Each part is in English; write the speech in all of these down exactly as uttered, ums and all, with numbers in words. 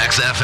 X F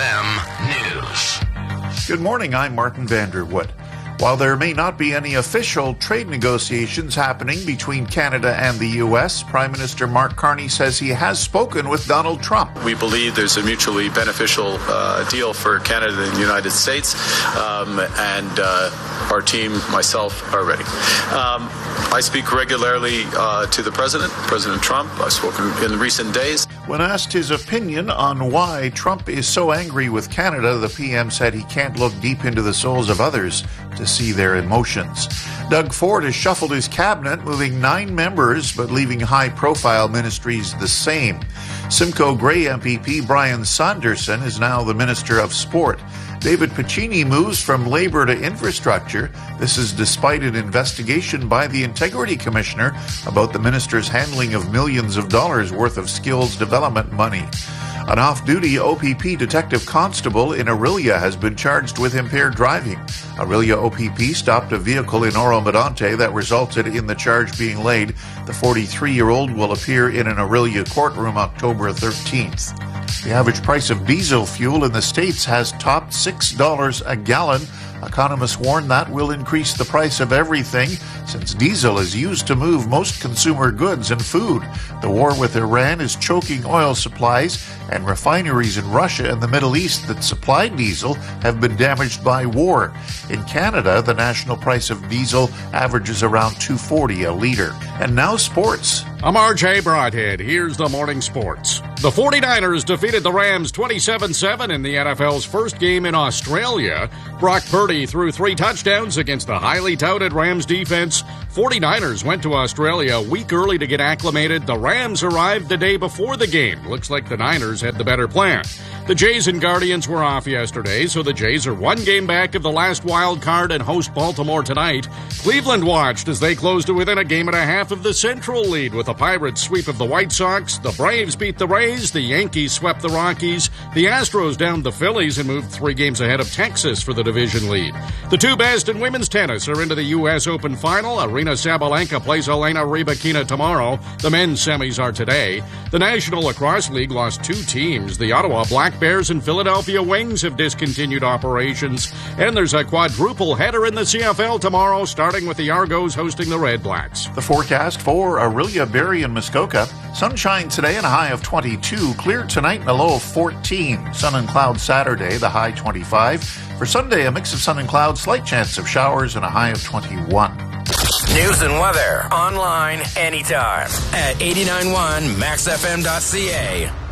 M News. Good morning, I'm Martin Vanderwood. While there may not be any official trade negotiations happening between Canada and the U S, Prime Minister Mark Carney says he has spoken with Donald Trump. We believe there's a mutually beneficial uh, deal for Canada and the United States, um, and uh, our team, myself, are ready. Um, I speak regularly uh, to the President, President Trump. I've spoken in recent days. When asked his opinion on why Trump is so angry with Canada, the P M said he can't look deep into the souls of others to see their emotions. Doug Ford has shuffled his cabinet, moving nine members but leaving high-profile ministries the same. Simcoe Grey M P P Brian Sanderson is now the Minister of Sport. David Piccini moves from Labour to Infrastructure. This is despite an investigation by the Integrity Commissioner about the minister's handling of millions of dollars worth of skills development money. An off-duty O P P detective constable in Orillia has been charged with impaired driving. Orillia O P P stopped a vehicle in Oro-Medonte that resulted in the charge being laid. The forty-three-year-old will appear in an Orillia courtroom October thirteenth. The average price of diesel fuel in the States has topped six dollars a gallon. Economists warn that will increase the price of everything, since diesel is used to move most consumer goods and food. The war with Iran is choking oil supplies, and refineries in Russia and the Middle East that supplied diesel have been damaged by war. In Canada, the national price of diesel averages around two dollars and forty cents a litre. And now sports. I'm R J Broadhead. Here's the morning sports. The forty-niners defeated the Rams twenty-seven seven in the N F L's first game in Australia. Brock Purdy threw three touchdowns against the highly touted Rams defense. forty-niners went to Australia a week early to get acclimated. The Rams arrived the day before the game. Looks like the Niners had the better plan. The Jays and Guardians were off yesterday, so the Jays are one game back of the last wild card and host Baltimore tonight. Cleveland watched as they closed to within a game and a half of the Central lead with a Pirates sweep of the White Sox. The Braves beat the Rays. The Yankees swept the Rockies. The Astros downed the Phillies and moved three games ahead of Texas for the division lead. The two best in women's tennis are into the U S Open final. Arina Sabalenka plays Elena Rybakina tomorrow. The men's semis are today. The National Lacrosse League lost two teams. The Ottawa Black Bears and Philadelphia Wings have discontinued operations. And there's a quadruple header in the C F L tomorrow, starting with the Argos hosting the Red Blacks. The forecast for Orillia, Barrie, and Muskoka. Sunshine today and a high of twenty-two. Clear tonight and a low of fourteen. Sun and clouds Saturday, the high twenty-five. For Sunday, a mix of sun and clouds, slight chance of showers, and a high of twenty-one. News and weather online anytime at eighty-nine point one max f m dot c a.